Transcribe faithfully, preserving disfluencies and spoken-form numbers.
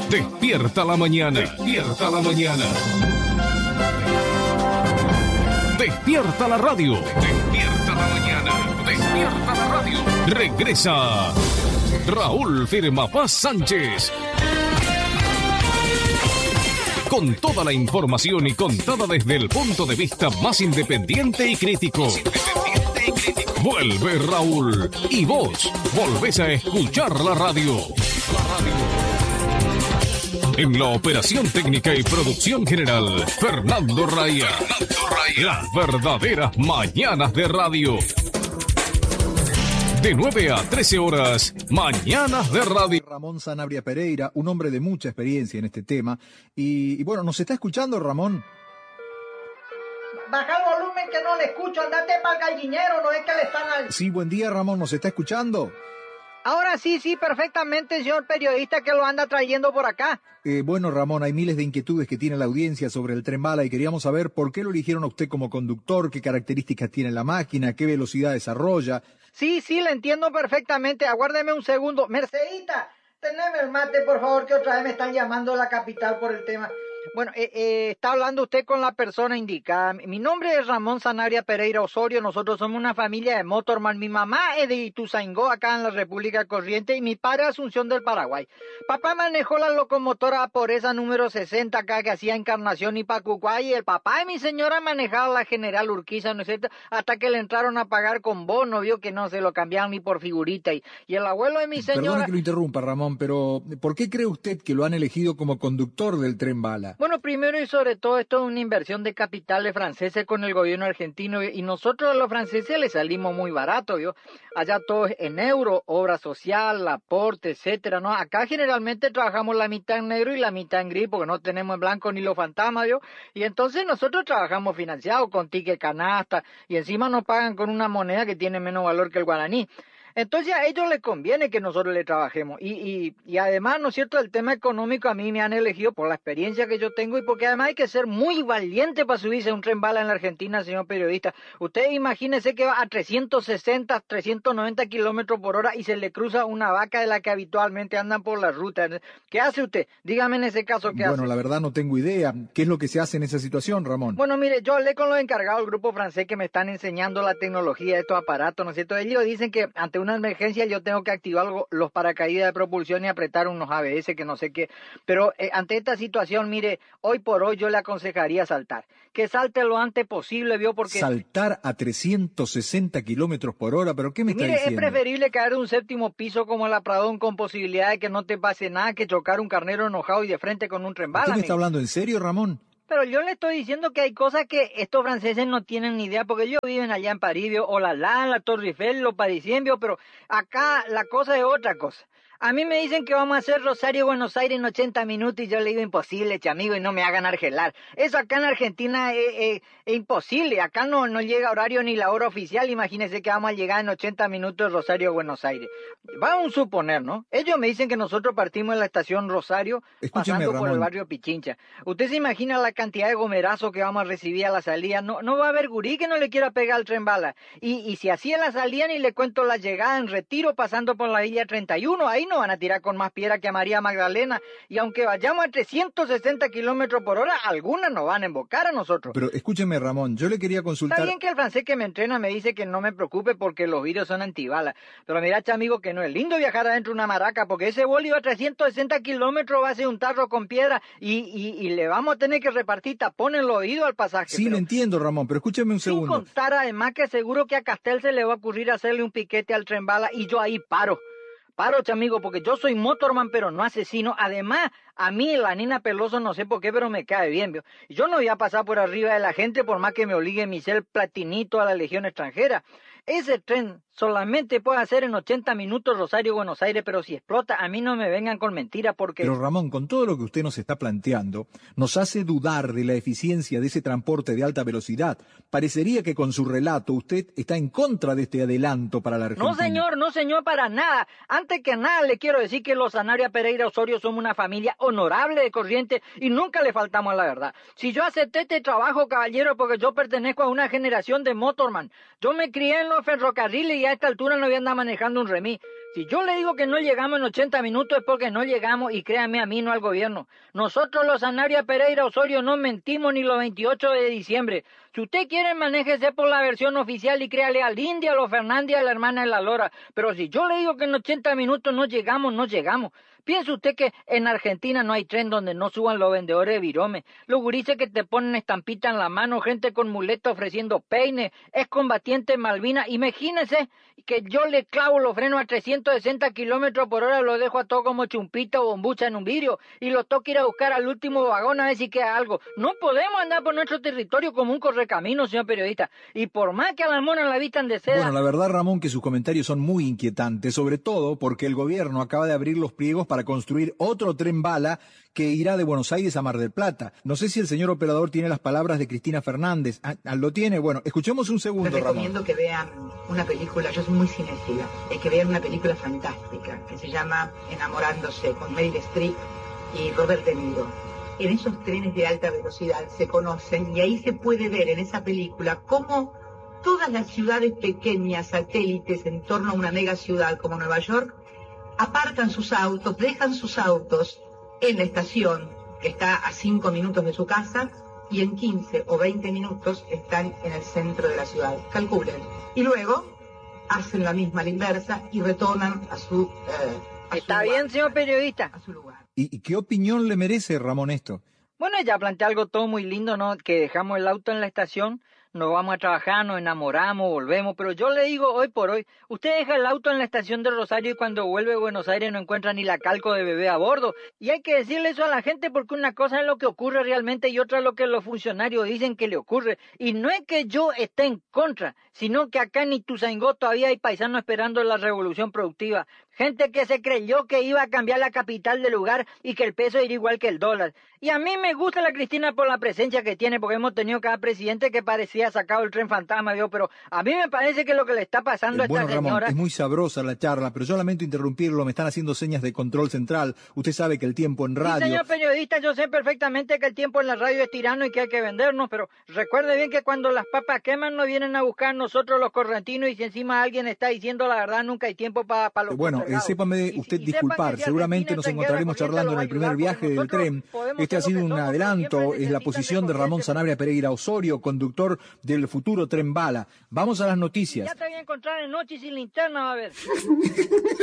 Despierta la mañana. Despierta la mañana. Despierta la radio. Despierta la mañana. Despierta la radio. Regresa Raúl Firmapaz Sánchez. Con toda la información y contada desde el punto de vista más independiente y crítico. Independiente y crítico. Vuelve Raúl y vos volvés a escuchar la radio. La radio. En la operación técnica y producción general, Fernando Raya. Fernando Raya. Las verdaderas mañanas de radio. De nueve a trece horas, Mañanas de Radio. Ramón Sanabria Pereira, un hombre de mucha experiencia en este tema. Y, y bueno, ¿nos está escuchando, Ramón? Baja el volumen que no le escucho, andate para el gallinero, no es que le están... Al... Sí, buen día, Ramón, ¿nos está escuchando? Ahora sí, sí, perfectamente, señor periodista que lo anda trayendo por acá. Eh, bueno, Ramón, hay miles de inquietudes que tiene la audiencia sobre el Tren Bala y queríamos saber por qué lo eligieron a usted como conductor, qué características tiene la máquina, qué velocidad desarrolla. Sí, sí, le entiendo perfectamente. Aguárdeme un segundo. Mercedita, teneme el mate, por favor, que otra vez me están llamando a la capital por el tema. Bueno, eh, eh, está hablando usted con la persona indicada. Mi nombre es Ramón Sanabria Pereira Osorio. Nosotros somos una familia de motorman. Mi mamá es de Ituzaingó, acá en la República Corriente, y mi padre Asunción del Paraguay. Papá manejó la locomotora por esa número sesenta acá que hacía Encarnación y Pacucuay, y el papá de mi señora manejaba la General Urquiza, ¿no es cierto? Hasta que le entraron a pagar con bono, vio que no se lo cambiaban ni por figurita. Y, y el abuelo de mi señora... Perdone que lo interrumpa, Ramón, pero ¿por qué cree usted que lo han elegido como conductor del Tren Bala? Bueno, primero y sobre todo esto es una inversión de capitales franceses con el gobierno argentino y nosotros los franceses le salimos muy barato, ¿vio? Allá todo es en euro, obra social, aporte, etcétera, ¿no? Acá generalmente trabajamos la mitad en negro y la mitad en gris porque no tenemos en blanco ni los fantasmas, ¿vio? Y entonces nosotros trabajamos financiados con ticket canasta y encima nos pagan con una moneda que tiene menos valor que el guaraní. Entonces a ellos les conviene que nosotros le trabajemos y, y, y además, ¿no es cierto?, el tema económico a mí me han elegido por la experiencia que yo tengo y porque además hay que ser muy valiente para subirse a un tren bala en la Argentina, señor periodista. Usted imagínese que va a trescientos sesenta, trescientos noventa kilómetros por hora y se le cruza una vaca de la que habitualmente andan por la ruta. ¿Qué hace usted? Dígame en ese caso qué bueno, hace. Bueno, la verdad no tengo idea. ¿Qué es lo que se hace en esa situación, Ramón? Bueno, mire, yo hablé con los encargados del grupo francés que me están enseñando la tecnología de estos aparatos, ¿no es cierto? Ellos dicen que ante una emergencia yo tengo que activar algo, los paracaídas de propulsión y apretar unos A B S que no sé qué, pero eh, ante esta situación, mire, hoy por hoy yo le aconsejaría saltar, que salte lo antes posible, vio, porque... Saltar a trescientos sesenta kilómetros por hora, ¿pero qué me está mire, diciendo? Es preferible caer de un séptimo piso como la Pradón con posibilidad de que no te pase nada que chocar un carnero enojado y de frente con un tren bala. ¿Usted me está hablando en serio, Ramón? Pero yo le estoy diciendo que hay cosas que estos franceses no tienen ni idea, porque ellos viven allá en París, vio, o la La, la Torre Eiffel, los parisien, vio, pero acá la cosa es otra cosa. A mí me dicen que vamos a hacer Rosario-Buenos Aires en ochenta minutos y yo le digo imposible, chamigo, y no me hagan argelar. Eso acá en Argentina es, es, es imposible. Acá no, no llega horario ni la hora oficial. Imagínense que vamos a llegar en ochenta minutos Rosario-Buenos Aires. Vamos a suponer, ¿no? Ellos me dicen que nosotros partimos en la estación Rosario, Escúcheme, pasando Ramón, por el barrio Pichincha. ¿Usted se imagina la cantidad de gomerazos que vamos a recibir a la salida? No, no va a haber gurí que no le quiera pegar al tren bala. Y, y si así en la salida ni le cuento la llegada en Retiro pasando por la Villa treinta y uno, ahí no van a tirar con más piedra que a María Magdalena, y aunque vayamos a trescientos sesenta kilómetros por hora, algunas nos van a embocar a nosotros. Pero escúcheme, Ramón, yo le quería consultar... Está bien que el francés que me entrena me dice que no me preocupe porque los vidrios son antibalas, pero mira, amigo, que no es lindo viajar adentro de una maraca, porque ese bólido a trescientos sesenta kilómetros va a ser un tarro con piedra y, y, y le vamos a tener que repartir tapones en los oídos al pasaje. Sí, pero... lo entiendo, Ramón, pero escúcheme un Sin segundo. contar además que seguro que a Castel se le va a ocurrir hacerle un piquete al tren bala y yo ahí paro. Paro, chamigo, porque yo soy motorman, pero no asesino. Además, a mí la Nina Peloso no sé por qué, pero me cae bien, ¿vio? Yo no voy a pasar por arriba de la gente por más que me obligue mi ser platinito a la Legión extranjera. Ese tren solamente puede hacer en ochenta minutos Rosario-Buenos Aires, pero si explota, a mí no me vengan con mentiras porque... Pero Ramón, con todo lo que usted nos está planteando, nos hace dudar de la eficiencia de ese transporte de alta velocidad. Parecería que con su relato usted está en contra de este adelanto para la Argentina. No, señor, no, señor, para nada. Antes que nada, le quiero decir que los Sanabria Pereira Osorio somos una familia honorable de Corrientes y nunca le faltamos a la verdad. Si yo acepté este trabajo, caballero, porque yo pertenezco a una generación de motorman. Yo me crié en los ferrocarriles y a esta altura no voy a andar manejando un remis. Si yo le digo que no llegamos en ochenta minutos es porque no llegamos y créame a mí, no al gobierno. Nosotros los Sanabria Pereira Osorio no mentimos ni los veintiocho de diciembre. Si usted quiere, manéjese por la versión oficial y créale al India, a los Fernández, a la hermana de la Lora. Pero si yo le digo que en ochenta minutos no llegamos, no llegamos. Piense usted que en Argentina no hay tren donde no suban los vendedores de virome, los gurises que te ponen estampita en la mano, gente con muleta ofreciendo peine, es combatiente Malvina. Imagínese que yo le clavo los frenos a trescientos sesenta kilómetros por hora, lo dejo a todo como chumpita o bombucha en un vidrio y lo toca ir a buscar al último vagón a ver si queda algo. No podemos andar por nuestro territorio como un correcamino, señor periodista, y por más que a las monas la vistan de seda. Bueno, la verdad, Ramón, que sus comentarios son muy inquietantes, sobre todo porque el gobierno acaba de abrir los pliegos para construir otro tren bala que irá de Buenos Aires a Mar del Plata. No sé si el señor operador tiene las palabras de Cristina Fernández. Ah, ¿lo tiene? Bueno, escuchemos un segundo, Les recomiendo Ramón. que vean una película, yo soy muy cinéfila, es que vean una película fantástica que se llama Enamorándose, con Meryl Streep y Robert De Niro. En esos trenes de alta velocidad se conocen y ahí se puede ver en esa película cómo todas las ciudades pequeñas, satélites en torno a una mega ciudad como Nueva York, aparcan sus autos, dejan sus autos en la estación que está a cinco minutos de su casa y en quince o veinte minutos están en el centro de la ciudad. Calculen. Y luego hacen la misma, la inversa, y retornan a su, eh, a Está su bien, lugar, señor periodista. a su lugar. ¿Y, y qué opinión le merece, Ramón, esto? Bueno, ella plantea algo todo muy lindo, ¿no? Que dejamos el auto en la estación, nos vamos a trabajar, nos enamoramos, volvemos, pero yo le digo hoy por hoy, usted deja el auto en la estación de Rosario y cuando vuelve a Buenos Aires no encuentra ni la calco de bebé a bordo. Y hay que decirle eso a la gente porque una cosa es lo que ocurre realmente y otra es lo que los funcionarios dicen que le ocurre. Y no es que yo esté en contra, sino que acá en Ituzaingó todavía hay paisanos esperando la revolución productiva. Gente que se creyó que iba a cambiar la capital del lugar y que el peso era igual que el dólar. Y a mí me gusta la Cristina por la presencia que tiene, porque hemos tenido cada presidente que parecía sacado el tren fantasma, ¿vio? Pero a mí me parece que lo que le está pasando a Eh, bueno, esta Ramón, señora... es muy sabrosa la charla, pero yo lamento interrumpirlo, me están haciendo señas de control central. Usted sabe que el tiempo en Sí, radio... señor periodista, yo sé perfectamente que el tiempo en la radio es tirano y que hay que vendernos, pero recuerde bien que cuando las papas queman nos vienen a buscar nosotros los correntinos y si encima alguien está diciendo la verdad nunca hay tiempo para pa los Bueno, eh, postergados. sépame Y- usted y sepa disculpar, que si seguramente Argentina nos está en guerra encontraremos corriente, charlando lo en va el a primer ayudar, viaje porque del nosotros tren. podemos Este ha ser lo sido que un somos, pero adelanto, siempre es la necesitan posición de Ramón corriente. Sanabria Pereira Osorio, conductor del futuro tren bala. Vamos a las noticias. Ya te voy a encontrar en noche y sin linterna, va a ver.